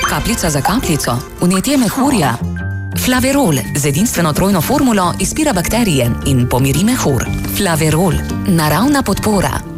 Kapljica za kapljico, vnetje mehurja. Flaverol z edinstveno trojno formulo izpira bakterije in pomiri mehur. Flaverol, naravna podpora.